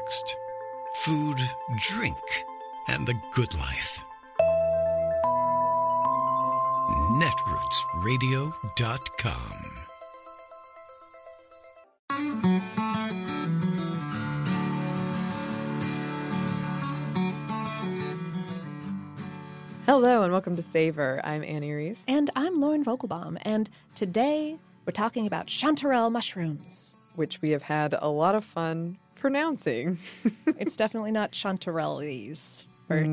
context. Food, drink, and the good life. netrootsradio.com. Hello and welcome to Savor. I'm Annie Reese. And I'm Lauren Vogelbaum. And today we're talking about chanterelle mushrooms. Which we have had a lot of fun pronouncing. It's definitely not chanterelles.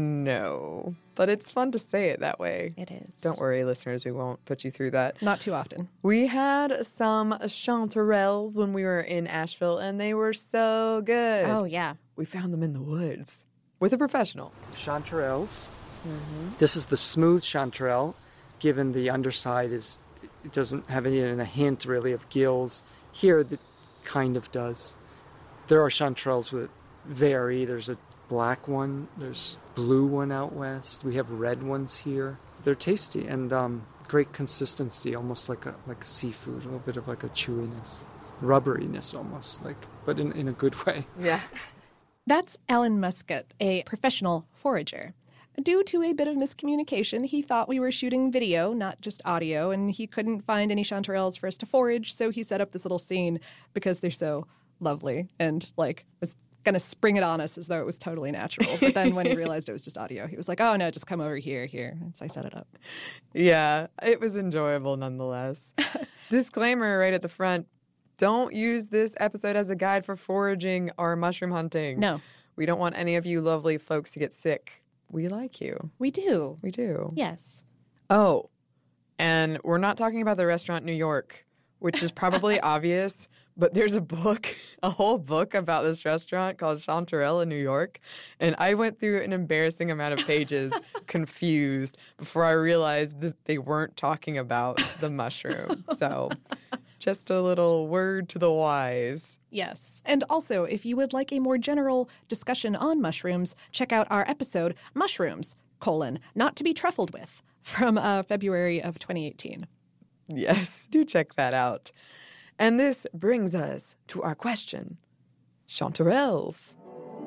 No, but it's fun to say it that way. It is. Don't worry, listeners, we won't put you through that. Not too often. We had some chanterelles when we were in Asheville, and they were so good. Oh, yeah. We found them in the woods with a professional. Chanterelles. Mm-hmm. This is the smooth chanterelle, given the underside it doesn't have even a hint, really, of gills. Here, it kind of does. There are chanterelles that vary. There's a black one, there's blue one out west, we have red ones here. They're tasty and great consistency, almost like a seafood, a little bit of like a chewiness, rubberiness almost, but in a good way. Yeah. That's Alan Muscat, a professional forager. Due to a bit of miscommunication, he thought we were shooting video, not just audio, and he couldn't find any chanterelles for us to forage, so he set up this little scene because they're so lovely and was going to spring it on us as though it was totally natural. But then when he realized it was just audio, he was like, oh, no, just come over here. And so I set it up. Yeah, it was enjoyable nonetheless. Disclaimer right at the front, don't use this episode as a guide for foraging or mushroom hunting. No. We don't want any of you lovely folks to get sick. We like you. We do. We do. Yes. Oh, and we're not talking about the restaurant New York, which is probably obvious. But there's a whole book about this restaurant called Chanterelle in New York. And I went through an embarrassing amount of pages confused before I realized that they weren't talking about the mushroom. So just a little word to the wise. Yes. And also, if you would like a more general discussion on mushrooms, check out our episode, Mushrooms, Not to be Truffled With, from February of 2018. Yes, do check that out. And this brings us to our question. Chanterelles.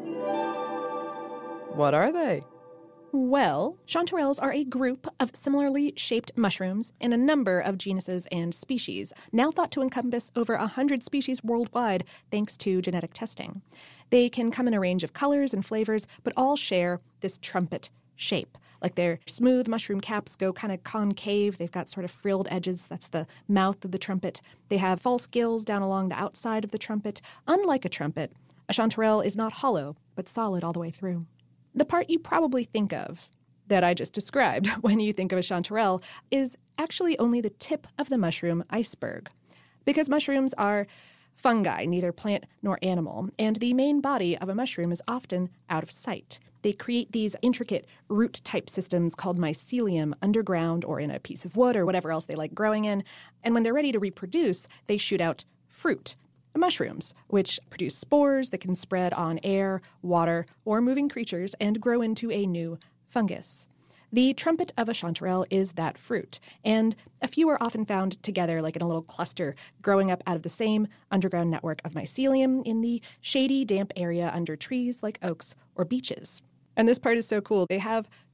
What are they? Well, chanterelles are a group of similarly shaped mushrooms in a number of genuses and species, now thought to encompass over 100 species worldwide thanks to genetic testing. They can come in a range of colors and flavors, but all share this trumpet shape. Like their smooth mushroom caps go kind of concave. They've got sort of frilled edges. That's the mouth of the trumpet. They have false gills down along the outside of the trumpet. Unlike a trumpet, a chanterelle is not hollow, but solid all the way through. The part you probably think of that I just described when you think of a chanterelle is actually only the tip of the mushroom iceberg. Because mushrooms are fungi, neither plant nor animal, and the main body of a mushroom is often out of sight. They create these intricate root-type systems called mycelium underground or in a piece of wood or whatever else they like growing in. And when they're ready to reproduce, they shoot out fruit, mushrooms, which produce spores that can spread on air, water, or moving creatures and grow into a new fungus. The trumpet of a chanterelle is that fruit, and a few are often found together like in a little cluster, growing up out of the same underground network of mycelium in the shady, damp area under trees like oaks or beeches. And this part is so cool. They have